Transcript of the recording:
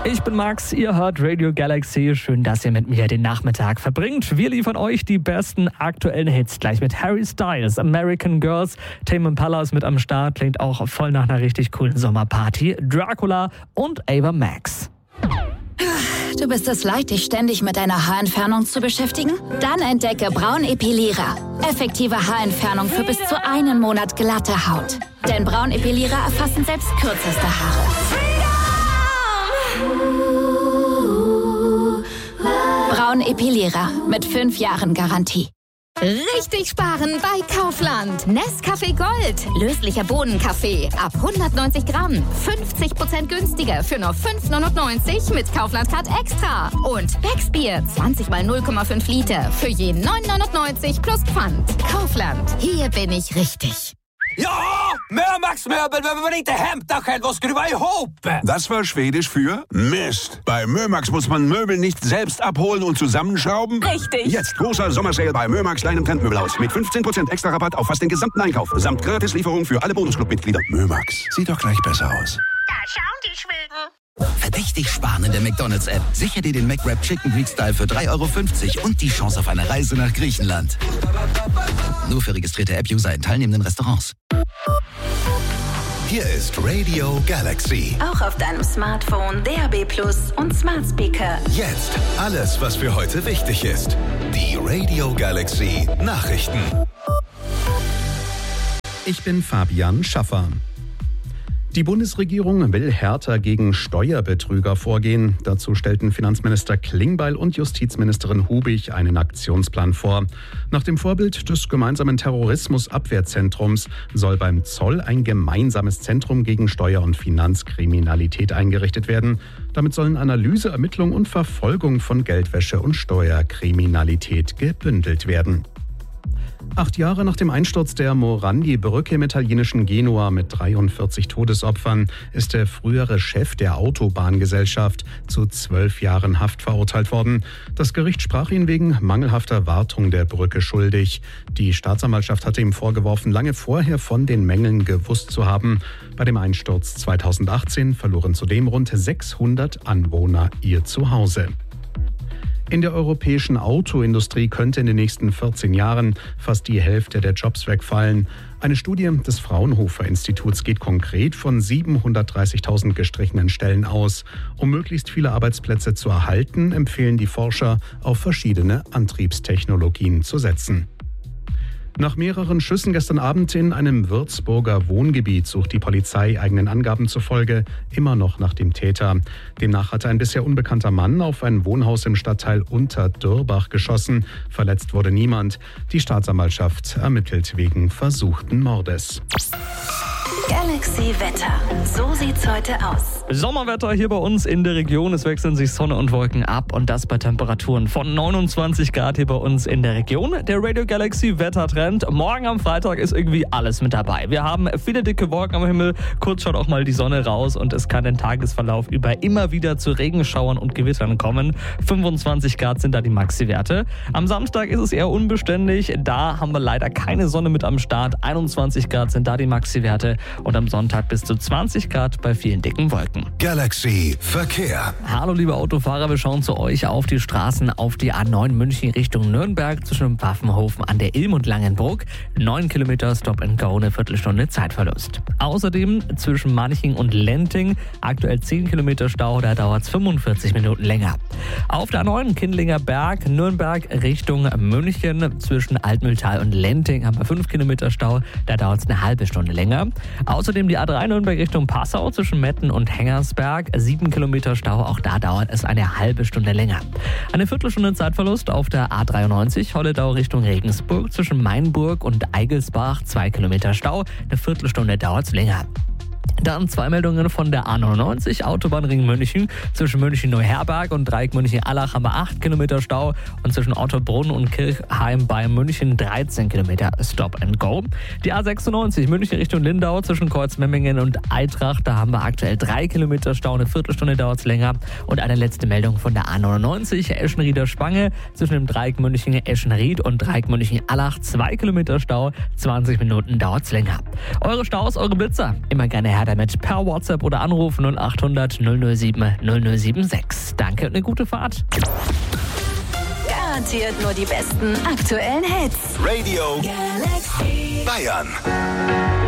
Ich bin Max, ihr hört Radio Galaxy. Schön, dass ihr mit mir den Nachmittag verbringt. Wir liefern euch die besten aktuellen Hits. Gleich mit Harry Styles, American Girls, Tame Impala ist mit am Start. Klingt auch voll nach einer richtig coolen Sommerparty. Dracula und Ava Max. Du bist es leid, dich ständig mit deiner Haarentfernung zu beschäftigen? Dann entdecke Braun Epilierer. Effektive Haarentfernung für bis zu einen Monat glatte Haut. Denn Braun Epilierer erfassen selbst kürzeste Haare. Braun Epilierer mit 5 Jahren Garantie. Richtig sparen bei Kaufland. Nescafé Gold. Löslicher Bohnenkaffee. Ab 190 Gramm. 50% günstiger für nur 5,99 mit Kaufland Card Extra. Und Becksbier. 20 mal 0,5 Liter. Für je 9,99 plus Pfand. Kaufland. Hier bin ich richtig. Ja, Mömax-möbel behöver man inte hämta själv och skruva ihop. Das war Schwedisch für Mist. Bei Mömax muss man Möbel nicht selbst abholen und zusammenschrauben. Richtig. Jetzt großer Sommersale bei Mömax Kleinem Trendmöbelhaus. Mit 15% extra Rabatt auf fast den gesamten Einkauf. Samt Gratislieferung für alle Bonusclub-Mitglieder. Mömax, sieht doch gleich besser aus. Da schauen die Schweden. Verdächtig sparen in der McDonald's-App. Sicher dir den McWrap Chicken Greek Style für 3,50 € und die Chance auf eine Reise nach Griechenland. Nur für registrierte App-User in teilnehmenden Restaurants. Hier ist Radio Galaxy. Auch auf deinem Smartphone, DAB+ und Smart Speaker. Jetzt alles, was für heute wichtig ist. Die Radio Galaxy Nachrichten. Ich bin Fabian Schaffer. Die Bundesregierung will härter gegen Steuerbetrüger vorgehen. Dazu stellten Finanzminister Klingbeil und Justizministerin Hubig einen Aktionsplan vor. Nach dem Vorbild des gemeinsamen Terrorismusabwehrzentrums soll beim Zoll ein gemeinsames Zentrum gegen Steuer- und Finanzkriminalität eingerichtet werden. Damit sollen Analyse, Ermittlung und Verfolgung von Geldwäsche und Steuerkriminalität gebündelt werden. 8 Jahre nach dem Einsturz der Morandi-Brücke im italienischen Genua mit 43 Todesopfern ist der frühere Chef der Autobahngesellschaft zu 12 Jahren Haft verurteilt worden. Das Gericht sprach ihn wegen mangelhafter Wartung der Brücke schuldig. Die Staatsanwaltschaft hatte ihm vorgeworfen, lange vorher von den Mängeln gewusst zu haben. Bei dem Einsturz 2018 verloren zudem rund 600 Anwohner ihr Zuhause. In der europäischen Autoindustrie könnte in den nächsten 14 Jahren fast die Hälfte der Jobs wegfallen. Eine Studie des Fraunhofer-Instituts geht konkret von 730.000 gestrichenen Stellen aus. Um möglichst viele Arbeitsplätze zu erhalten, empfehlen die Forscher, auf verschiedene Antriebstechnologien zu setzen. Nach mehreren Schüssen gestern Abend in einem Würzburger Wohngebiet sucht die Polizei eigenen Angaben zufolge immer noch nach dem Täter. Demnach hatte ein bisher unbekannter Mann auf ein Wohnhaus im Stadtteil Unterdürbach geschossen. Verletzt wurde niemand. Die Staatsanwaltschaft ermittelt wegen versuchten Mordes. Galaxy Wetter. So sieht's heute aus. Sommerwetter hier bei uns in der Region. Es wechseln sich Sonne und Wolken ab und das bei Temperaturen von 29 Grad hier bei uns in der Region. Der Radio Galaxy Wettertrend. Morgen am Freitag ist irgendwie alles mit dabei. Wir haben viele dicke Wolken am Himmel. Kurz schaut auch mal die Sonne raus und es kann den Tagesverlauf über immer wieder zu Regenschauern und Gewittern kommen. 25 Grad sind da die Maxi-Werte. Am Samstag ist es eher unbeständig. Da haben wir leider keine Sonne mit am Start. 21 Grad sind da die Maxi-Werte. Und am Sonntag bis zu 20 Grad bei vielen dicken Wolken. Galaxy Verkehr. Hallo liebe Autofahrer, wir schauen zu euch auf die Straßen auf die A9 München Richtung Nürnberg zwischen Pfaffenhofen an der Ilm und Langenbruck. 9 Kilometer Stop and Go, eine Viertelstunde Zeitverlust. Außerdem zwischen Manching und Lenting aktuell 10 Kilometer Stau, da dauert es 45 Minuten länger. Auf der A9 Kindlinger Berg, Nürnberg Richtung München zwischen Altmühltal und Lenting haben wir 5 Kilometer Stau, da dauert es eine halbe Stunde länger. Außerdem die A3 Nürnberg Richtung Passau zwischen Metten und Hengersberg. 7 Kilometer Stau, auch da dauert es eine halbe Stunde länger. Eine Viertelstunde Zeitverlust auf der A93 Holledau Richtung Regensburg zwischen Mainburg und Eigelsbach. 2 Kilometer Stau, eine Viertelstunde dauert es länger. Dann 2 Meldungen von der A99 Autobahnring München. Zwischen München-Neuherberg und Dreieck München-Allach haben wir 8 Kilometer Stau und zwischen Ottobrunn und Kirchheim bei München 13 Kilometer Stop and Go. Die A96 München Richtung Lindau zwischen Kreuzmemmingen und Eintracht, da haben wir aktuell 3 Kilometer Stau, eine Viertelstunde dauert es länger. Und eine letzte Meldung von der A99 Eschenrieder Spange zwischen dem Dreieck München-Eschenried und Dreieck München-Allach 2 Kilometer Stau, 20 Minuten dauert es länger. Eure Staus, eure Blitzer, immer gerne her damit per WhatsApp oder Anruf 0800 007 007 Danke und eine gute Fahrt. Garantiert nur die besten aktuellen Hits. Radio Galaxy Bayern.